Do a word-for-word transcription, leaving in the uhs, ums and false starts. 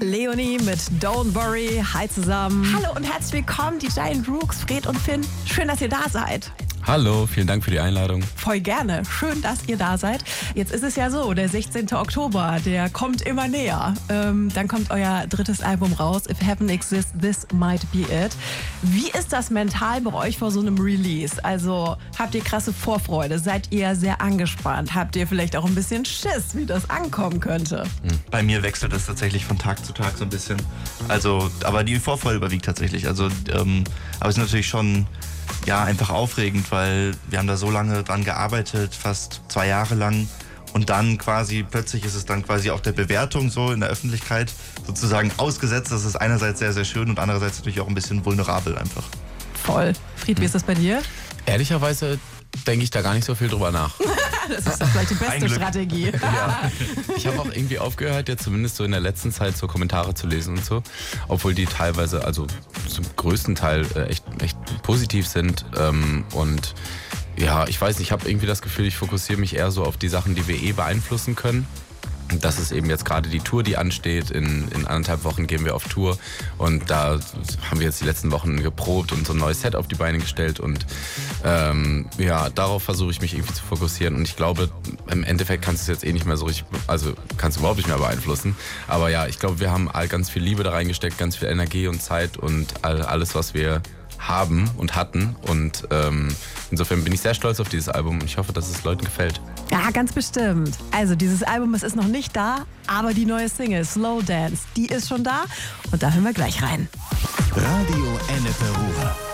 Leonie mit Don't Worry. Hi zusammen. Hallo und herzlich willkommen, die Giant Rooks, Fred und Finn. Schön, dass ihr da seid. Hallo, vielen Dank für die Einladung. Voll gerne. Schön, dass ihr da seid. Jetzt ist es ja so, der sechzehnten Oktober, der kommt immer näher. Ähm, dann kommt euer drittes Album raus, If Heaven Exists, This Might Be It. Wie ist das mental bei euch vor so einem Release? Also habt ihr krasse Vorfreude? Seid ihr sehr angespannt? Habt ihr vielleicht auch ein bisschen Schiss, wie das ankommen könnte? Bei mir wechselt es tatsächlich von Tag zu Tag so ein bisschen. Also, aber die Vorfreude überwiegt tatsächlich. Also, ähm, aber es ist natürlich schon ja, einfach aufregend, weil wir haben da so lange dran gearbeitet, fast zwei Jahre lang. Und dann quasi, plötzlich ist es dann quasi auch der Bewertung so in der Öffentlichkeit sozusagen ausgesetzt. Das ist einerseits sehr, sehr schön und andererseits natürlich auch ein bisschen vulnerabel einfach. Voll. Fried, wie ist das bei dir? Ehrlicherweise denke ich da gar nicht so viel drüber nach. Das ist doch vielleicht die beste Strategie. Ja. Ich habe auch irgendwie aufgehört, jetzt zumindest so in der letzten Zeit so Kommentare zu lesen und so. Obwohl die teilweise, also zum größten Teil äh, echt, echt positiv sind. Ähm, und ja, ich weiß nicht, ich habe irgendwie das Gefühl, ich fokussiere mich eher so auf die Sachen, die wir eh beeinflussen können. Das ist eben jetzt gerade die Tour, die ansteht. In, in anderthalb Wochen gehen wir auf Tour und da haben wir jetzt die letzten Wochen geprobt und so ein neues Set auf die Beine gestellt und ähm, ja, darauf versuche ich mich irgendwie zu fokussieren und ich glaube, im Endeffekt kannst du es jetzt eh nicht mehr so richtig, also kannst du überhaupt nicht mehr beeinflussen, aber ja, ich glaube, wir haben all ganz viel Liebe da reingesteckt, ganz viel Energie und Zeit und all, alles, was wir haben und hatten und ähm, insofern bin ich sehr stolz auf dieses Album und ich hoffe, dass es Leuten gefällt. Ja, ganz bestimmt. Also dieses Album, es ist noch nicht da, aber die neue Single Slow Dance, die ist schon da und da hören wir gleich rein. Radio Ennepe Ruhr.